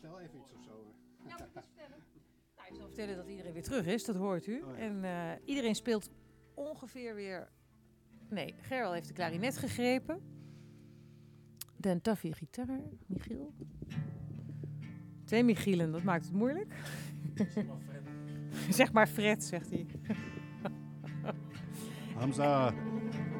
Vertel even iets of zo. Nou, moet ik iets vertellen? Nou, ik zal vertellen dat iedereen weer terug is, dat hoort u. Oh ja. En iedereen speelt ongeveer weer... Nee, Gerald heeft de klarinet gegrepen. Dan Taffy gitaar, Michiel. 2 Michielen, dat maakt het moeilijk. Zeg maar Fred, zegt hij. Hamza.